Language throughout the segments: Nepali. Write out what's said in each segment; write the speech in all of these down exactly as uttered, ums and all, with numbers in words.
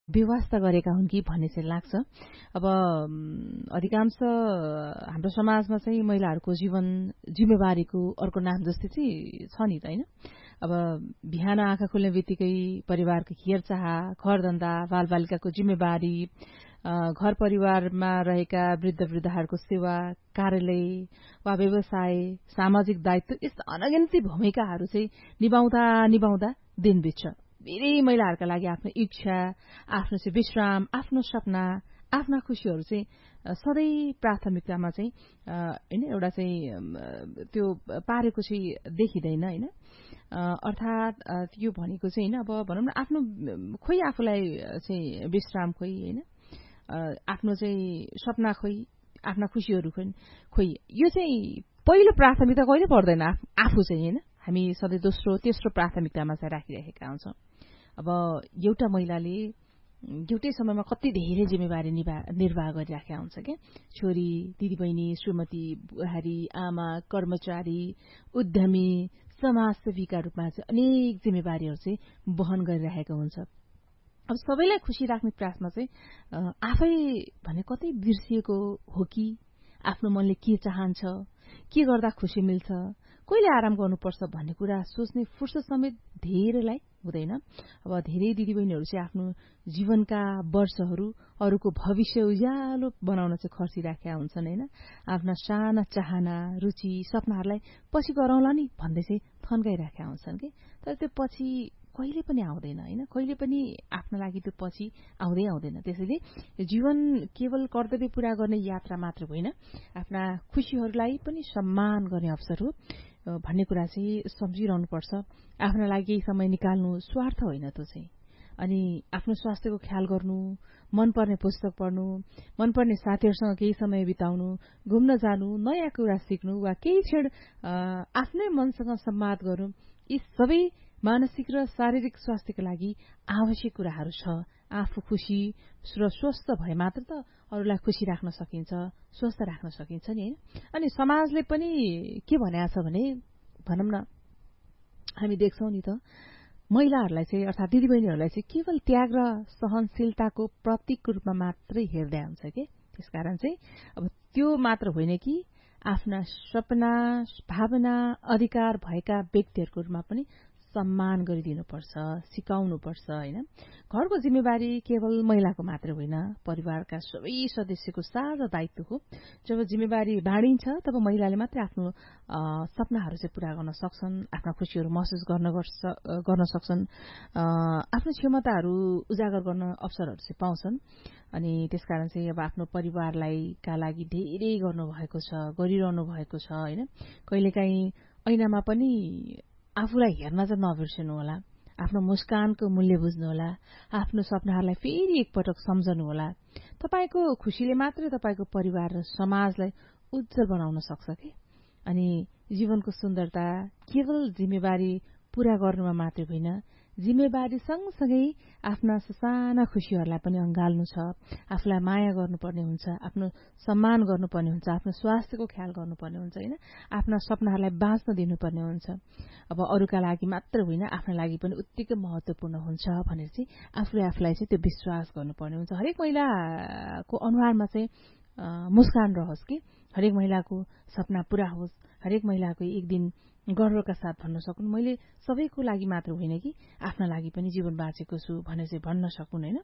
व्यवस्था गरेका हुन् कि भन्ने चाहिँ लाग्छ। अब अधिकांश हाम्रो समाजमा चाहिँ महिलाहरूको जीवन जिम्मेवारीको अर्को नाम जस्तै चाहिँ छ नि त, होइन? अब बिहान आँखा खुल्ने बित्तिकै परिवारको हेरचाह, घरधन्दा, बालबालिकाको जिम्मेवारी, घर परिवारमा रहेका वृद्ध वृद्धाहरूको सेवा, कार्यालय वा व्यवसाय, सामाजिक दायित्व, यस्ता अनगिन्ती भूमिकाहरू चाहिँ निभाउँदा निभाउँदा दिन बित्छ। धेरै महिलाहरूका लागि आफ्नो इच्छा, आफ्नो चाहिँ विश्राम, आफ्नो सपना, आफ्ना खुसीहरू चाहिँ सधैँ प्राथमिकतामा चाहिँ होइन एउटा चाहिँ त्यो पारेको चाहिँ देखिँदैन, होइन? अर्थात् यो भनेको चाहिँ होइन, अब भनौँ न आफ्नो खोइ आफूलाई चाहिँ विश्राम खोइ, होइन, आफ्नो चाहिँ सपना खोइ, आफ्ना खुसीहरू खोइ खोइ यो चाहिँ पहिलो प्राथमिकता कहिले पर्दैन आफू चाहिँ, होइन? हामी सधैँ दोस्रो तेस्रो प्राथमिकतामा चाहिँ राखिरहेका हुन्छौँ। अब एउटा महिलाले एउटै समयमा कति धेरै जिम्मेवारी निर्वाह गरिराखेका हुन्छ क्या। छोरी, दिदीबहिनी, श्रीमती, बुहारी, आमा, कर्मचारी, उद्यमी, समाजसेवीका रूपमा चाहिँ अनेक जिम्मेवारीहरू चाहिँ वहन गरिरहेको हुन्छ। अब सबैलाई खुसी राख्ने प्रयासमा चाहिँ आफै भने कतै बिर्सिएको हो कि आफ्नो मनले के चाहन्छ, के गर्दा खुसी मिल्छ, कहिले आराम गर्नुपर्छ भन्ने कुरा सोच्ने फुर्सद समेत धेरैलाई हुँदैन। अब धेरै दिदीबहिनीहरू चाहिँ आफ्नो जीवनका वर्षहरू अरूको भविष्य उज्यालो बनाउन चाहिँ खर्चिराखेका हुन्छन्, होइन? आफ्ना साना चाहना, रुचि, सपनाहरूलाई पछि गरौँला नि भन्दै चाहिँ थन्काइराखेका हुन्छन् कि तर त्यो पछि कहिले पनि आउँदैन, होइन? कहिले पनि आफ्नो लागि त्यो पछि आउँदै आउँदैन। त्यसैले जीवन केवल कर्तव्य पूरा गर्ने यात्रा मात्र होइन, आफ्ना खुसीहरूलाई पनि सम्मान गर्ने अवसर हो भन्ने कुरा चाहिँ सम्झिरहनुपर्छ। आफ्ना लागि केही समय निकाल्नु स्वार्थ होइन त्यो चाहिँ। अनि आफ्नो स्वास्थ्यको ख्याल गर्नु, मनपर्ने पुस्तक पढ्नु, मनपर्ने साथीहरूसँग केही समय बिताउनु, घुम्न जानु, नयाँ कुरा सिक्नु वा केही क्षण आफ्नै मनसँग संवाद गर्नु, यी सबै मानसिक र शारीरिक स्वास्थ्यका लागि आवश्यक कुराहरू छ। आफू खुसी र स्वस्थ भए मात्र त अरूलाई खुसी राख्न सकिन्छ, स्वस्थ राख्न सकिन्छ नि, होइन? अनि समाजले पनि के भनेको छ भने भनौँ न हामी देख्छौँ नि त महिलाहरूलाई चाहिँ अर्थात् दिदीबहिनीहरूलाई चाहिँ केवल त्याग र सहनशीलताको प्रतीकको रूपमा मात्रै हेर्दै हुन्छ कि त्यसकारण चाहिँ अब त्यो मात्र होइन कि आफ्ना सपना, भावना, अधिकार भएका व्यक्तिहरूको रूपमा पनि सम्मान गरिदिनुपर्छ, सिकाउनुपर्छ, होइन? घरको जिम्मेवारी केवल महिलाको मात्र होइन, परिवारका सबै सदस्यको साझा दायित्व हो। जब जिम्मेवारी बाँडिन्छ तब महिलाले मात्रै आफ्नो सपनाहरू चाहिँ पूरा गर्न सक्छन्, आफ्ना खुसीहरू महसुस गर्न गर्न सक्छन्, आफ्नो क्षमताहरू उजागर गर्न अवसरहरू चाहिँ पाउँछन्। अनि त्यसकारण चाहिँ अब आफ्नो परिवारलाई का लागि धेरै गर्नुभएको छ, गरिरहनु भएको छ, होइन? कहिलेकाहीँ ऐनामा पनि आफूलाई हेर्न चाहिँ नबिर्सनु होला, आफ्नो मुस्कानको मूल्य बुझ्नुहोला, आफ्नो सपनाहरूलाई फेरि एकपटक सम्झनुहोला। तपाईँको खुसीले मात्रै तपाईँको परिवार र समाजलाई उज्जवल बनाउन सक्छ कि। अनि जीवनको सुन्दरता केवल जिम्मेवारी पूरा गर्नुमा मात्रै होइन, जिम्मेवारी सँगसँगै आफ्ना साना खुसीहरूलाई पनि अँगाल्नु छ। आफूलाई माया गर्नुपर्ने हुन्छ, आफ्नो सम्मान गर्नुपर्ने हुन्छ, आफ्नो स्वास्थ्यको ख्याल गर्नुपर्ने हुन्छ, होइन? आफ्ना सपनाहरूलाई बाँच्न दिनुपर्ने हुन्छ। अब अरूका लागि मात्र होइन, आफ्नो लागि पनि उत्तिकै महत्वपूर्ण हुन्छ भनेर चाहिँ आफूले आफूलाई चाहिँ त्यो विश्वास गर्नुपर्ने हुन्छ। हरेक महिलाको अनुहारमा चाहिँ मुस्कान रहोस् कि हरेक महिलाको सपना पूरा होस्, हरेक महिलाको एक दिन गर्वका साथ भन्न सकुन् मैले सबैको लागि मात्र होइन कि आफ्ना लागि पनि जीवन बाँचेको छु भनेर चाहिँ भन्न सकुन्, होइन?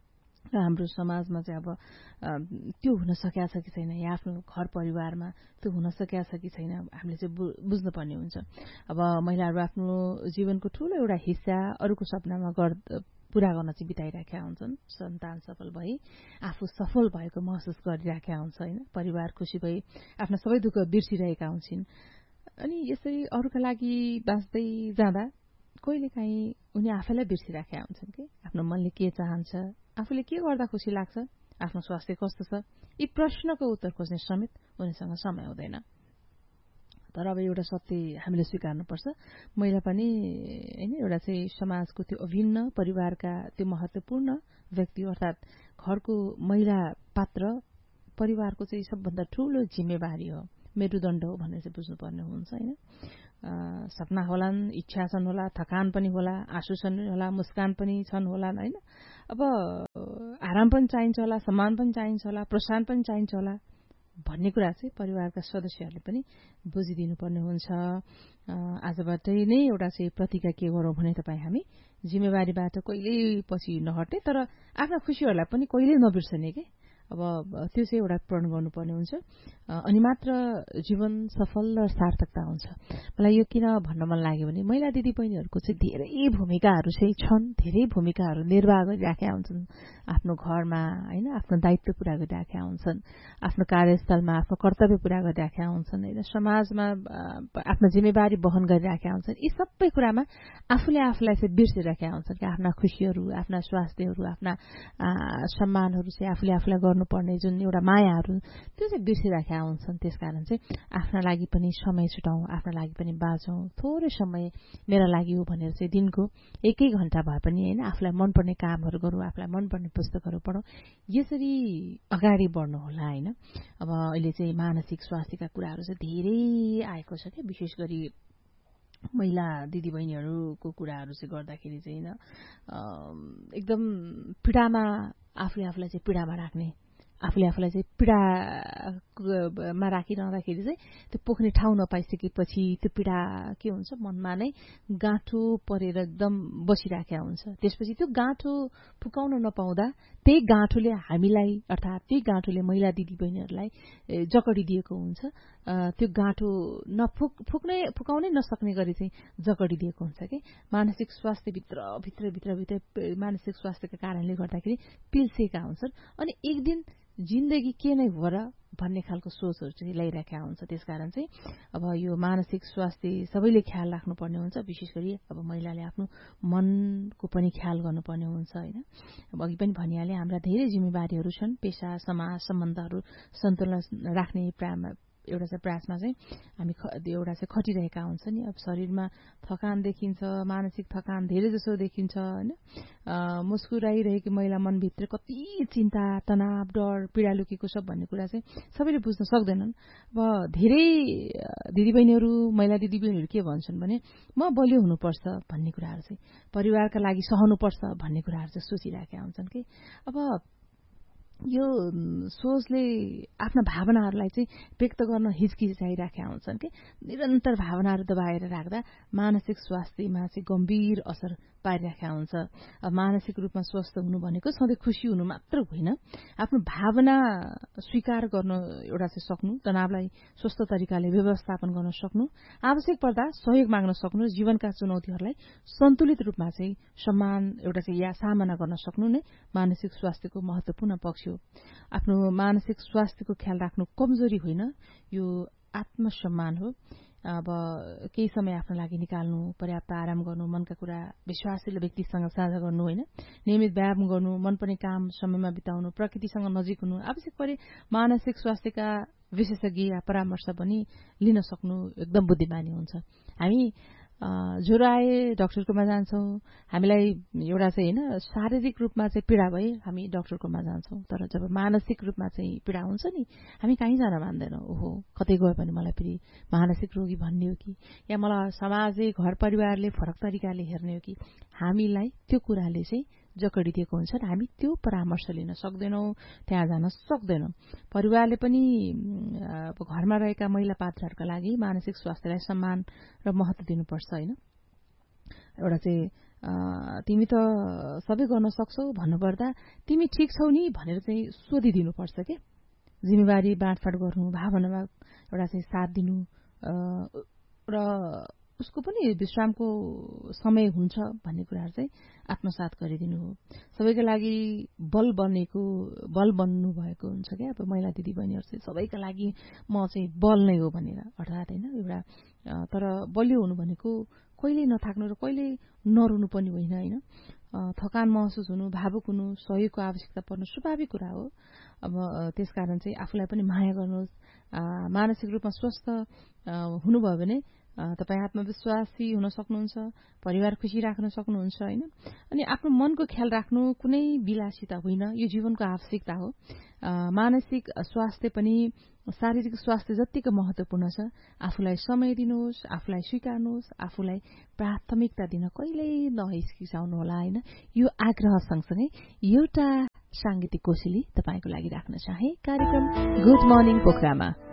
र हाम्रो समाजमा चाहिँ अब त्यो हुन सकेको छ कि छैन, या आफ्नो घर परिवारमा त्यो हुन सकेको छ कि छैन हामीले चाहिँ बुझ्नुपर्ने हुन्छ। अब महिलाहरू आफ्नो जीवनको ठूलो एउटा हिस्सा अरूको सपनामा गर पूरा गर्न चाहिँ बिताइराखेका हुन्छन्। सन्तान सफल भई आफू सफल भएको महसुस गरिराखेका हुन्छ, होइन? परिवार खुसी भई आफ्ना सबै दुःख बिर्सिरहेका हुन्छन्। अनि यसरी अरूका लागि बाँच्दै जाँदा कहिलेकाहीँ उनी आफैलाई बिर्सिराखेका हुन्छन् कि आफ्नो मनले के चाहन्छ, आफूले के गर्दा खुसी लाग्छ, आफ्नो स्वास्थ्य कस्तो छ, यी प्रश्नको उत्तर खोज्ने समेत उनीसँग समय हुँदैन। तर अब एउटा सत्य हामीले स्वीकार्नुपर्छ, महिला पनि होइन एउटा चाहिँ समाजको त्यो अभिन्न परिवारका त्यो महत्वपूर्ण व्यक्ति अर्थात् घरको महिला पात्र परिवारको चाहिँ सबभन्दा ठूलो जिम्मेवारी हो, मेरुदण्ड हो भनेर चाहिँ बुझ्नुपर्ने हुन्छ, होइन? सपना होलान्, इच्छा छन् होला, थकान पनि होला, आँसु छन् होला, मुस्कान पनि छन् होला, होइन? अब आराम पनि चाहिन्छ होला, सम्मान पनि चाहिन्छ होला, प्रोत्साहन पनि चाहिन्छ होला भन्ने कुरा चाहिँ परिवारका सदस्यहरूले पनि बुझिदिनुपर्ने हुन्छ। आजबाटै नै एउटा चाहिँ प्रतिज्ञा के गरौँ भने तपाईँ हामी जिम्मेवारीबाट कहिल्यै पछि नहट्ने, तर आफ्ना खुसीहरूलाई पनि कहिल्यै नबिर्सने के। अब त्यो चाहिँ एउटा पूर्ण गर्नुपर्ने हुन्छ, अनि मात्र जीवन सफल र सार्थकता हुन्छ। मलाई यो किन भन्न मन लाग्यो भने महिला दिदी बहिनीहरूको चाहिँ धेरै भूमिकाहरू चाहिँ छन्, धेरै भूमिकाहरू निर्वाह गरिराखेका हुन्छन् आफ्नो घरमा, होइन, आफ्नो दायित्व पूरा गरिराखेका हुन्छन्, आफ्नो कार्यस्थलमा आफ्नो कर्तव्य पूरा गरिराखेका हुन्छन्, होइन, समाजमा आफ्नो जिम्मेवारी वहन गरिराखेका हुन्छन्। यी सबै कुरामा आफूले आफूलाई चाहिँ बिर्सिराखेका हुन्छन् कि आफ्ना खुसीहरू, आफ्ना स्वास्थ्यहरू, आफ्ना सम्मानहरू चाहिँ आफूले आफूलाई गर्नुपर्ने जुन एउटा मायाहरू त्यो चाहिँ बिर्सिराखेका हुन्छन्। त्यसकारण चाहिँ आफ्ना लागि पनि समय छुटाउँ, आफ्ना लागि पनि बाँचौँ, थोरै समय मेरा लागि हो भनेर चाहिँ दिनको एक एक घण्टा भए पनि, होइन, आफूलाई मनपर्ने कामहरू गरौँ, आफूलाई मनपर्ने पुस्तकहरू पढौँ, यसरी अगाडि बढ्नु होला, होइन। अब अहिले चाहिँ मानसिक स्वास्थ्यका कुराहरू चाहिँ धेरै आएको छ क्या, विशेष गरी महिला दिदीबहिनीहरूको कुराहरू चाहिँ गर्दाखेरि चाहिँ, होइन, एकदम पीडामा आफूले आफूलाई चाहिँ पीडामा राख्ने, आफूले आफूलाई चाहिँ पीडामा राखिरहँदाखेरि चाहिँ त्यो पोख्ने ठाउँ नपाइसकेपछि त्यो पीडा के हुन्छ, मनमा नै गाँठो परेर एकदम बसिराखेका हुन्छ। त्यसपछि त्यो गाँठो फुकाउन नपाउँदा त्यही गाँठोले हामीलाई, अर्थात् त्यही गाँठोले महिला दिदीबहिनीहरूलाई जकडिदिएको हुन्छ। त्यो गाँठो नफुक फुक्नै फुकाउनै नसक्ने गरी चाहिँ जकडिदिएको हुन्छ कि मानसिक स्वास्थ्य भित्र भित्र भित्र भित्र मानसिक स्वास्थ्यका कारणले गर्दाखेरि पिल्सेका हुन्छन्। अनि एक दिन जिन्दगी के नै हो र भन्ने खालको सोचहरू चाहिँ ल्याइराखेका हुन्छ। त्यसकारण चाहिँ अब यो मानसिक स्वास्थ्य सबैले ख्याल राख्नुपर्ने हुन्छ, विशेष गरी अब महिलाले आफ्नो मनको पनि ख्याल गर्नुपर्ने हुन्छ, होइन। अब अघि पनि भनिहालेँ, हाम्रा धेरै जिम्मेवारीहरू छन्, पेसा, समाज, सम्बन्धहरू सन्तुलन राख्ने प्रायमा एउटा चाहिँ प्रयासमा चाहिँ हामी एउटा चाहिँ खटिरहेका हुन्छ नि। अब शरीरमा थकान देखिन्छ, मानसिक थकान धेरै जसो देखिन्छ, होइन। मुस्कुराइरहेकी महिला मनभित्र कति चिन्ता, तनाव, डर, पीडा लुकेको छ भन्ने कुरा चाहिँ सबैले बुझ्न सक्दैनन्। अब धेरै दिदीबहिनीहरू, महिला दिदीबहिनीहरू के भन्छन् भने म बलियो हुनुपर्छ भन्ने कुराहरू चाहिँ, परिवारका लागि सहनुपर्छ भन्ने कुराहरू चाहिँ सोचिराखेका हुन्छन् कि। अब यो सोचले आफ्ना भावनाहरूलाई चाहिँ व्यक्त गर्न हिचकिचाइराखेका हुन्छन् कि निरन्तर भावनाहरू दबाएर राख्दा मानसिक स्वास्थ्यमा चाहिँ गम्भीर असर पारिराखेका हुन्छ। अब मानसिक रूपमा स्वस्थ हुनु भनेको सधैँ खुसी हुनु मात्र होइन, आफ्नो भावना स्वीकार गर्न एउटा चाहिँ सक्नु, तनावलाई स्वस्थ तरिकाले व्यवस्थापन गर्न सक्नु, आवश्यक पर्दा सहयोग माग्न सक्नु, जीवनका चुनौतीहरूलाई सन्तुलित रूपमा चाहिँ सम्मान एउटा चाहिँ या सामना गर्न सक्नु नै मानसिक स्वास्थ्यको महत्वपूर्ण पक्ष हो। आफ्नो मानसिक स्वास्थ्यको ख्याल राख्नु कमजोरी होइन, यो आत्मसम्मान हो। अब केही समय आफ्नो लागि निकाल्नु, पर्याप्त आराम गर्नु, मनका कुरा विश्वासिलो व्यक्तिसँग साझा गर्नु, होइन, नियमित व्यायाम गर्नु, मनपर्ने काम समयमा बिताउनु, प्रकृतिसँग नजिक हुनु, आवश्यक परे मानसिक स्वास्थ्यका विशेषज्ञ या परामर्श पनि लिन सक्नु एकदम बुद्धिमानी हुन्छ। हामी ज्वरो आए डाक्टरकोमा जान्छौँ, हामीलाई एउटा चाहिँ, होइन, शारीरिक रूपमा चाहिँ पीडा भए हामी डाक्टरकोमा जान्छौँ, तर जब मानसिक रूपमा चाहिँ पीडा हुन्छ नि हामी कहीँ जान मान्दैनौँ। ओहो, कतै गयो भने मलाई फेरि मानसिक रोगी भन्ने हो कि, या मलाई समाजले, घर परिवारले फरक तरिकाले हेर्ने हो कि, हामीलाई त्यो कुराले चाहिँ जकडिदिएको हुन्छ र हामी त्यो परामर्श लिन सक्दैनौँ, त्यहाँ जान सक्दैनौँ। परिवारले पनि घरमा रहेका महिला पात्रहरूका लागि मानसिक स्वास्थ्यलाई सम्मान र महत्त्व दिनुपर्छ, होइन। एउटा चाहिँ तिमी त सबै गर्न सक्छौ भन्नुपर्दा तिमी ठिक छौ नि भनेर चाहिँ सोधिदिनुपर्छ के। जिम्मेवारी बाँडफाँड गर्नु, भावनामा एउटा चाहिँ साथ दिनु र उसको पनि विश्रामको समय हुन्छ भन्ने कुराहरू चाहिँ आत्मसात गरिदिनु हो। सबैका लागि बल बनेको बल बन्नु भएको हुन्छ क्या। अब महिला दिदीबहिनीहरू चाहिँ सबैका लागि म चाहिँ बल नै हो भनेर, अर्थात्, होइन, एउटा तर बलियो हुनु भनेको कहिले नथाक्नु र कहिले नरुनु पनि होइन, होइन। थकान महसुस हुनु, भावुक हुनु, सहयोगको आवश्यकता पर्नु स्वाभाविक कुरा हो। अब त्यसकारण चाहिँ आफूलाई पनि माया गर्नुहोस्। मानसिक रूपमा स्वस्थ हुनुभयो भने तपाईँ आत्मविश्वासी हुन सक्नुहुन्छ, परिवार खुसी राख्न सक्नुहुन्छ, होइन। अनि आफ्नो मनको ख्याल राख्नु कुनै विलासिता होइन, यो जीवनको आवश्यकता हो। मानसिक स्वास्थ्य पनि शारीरिक स्वास्थ्य जत्तिको महत्वपूर्ण छ। आफूलाई समय दिनुहोस्, आफूलाई स्वीकार्नुहोस्, आफूलाई प्राथमिकता दिन कहिल्यै नहिचकिचाउनु होला, होइन। यो आग्रह सँगसँगै एउटा सांगीतिक कोसेली तपाईको लागि राख्न चाहे कार्यक्रम गुड मर्निङ पोखरामा।